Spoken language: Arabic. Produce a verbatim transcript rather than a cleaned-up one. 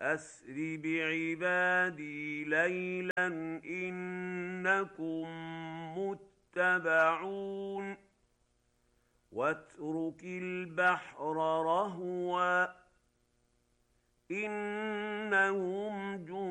أسر بعبادي ليلا إنكم متبعون واترك البحر رهوا إنهم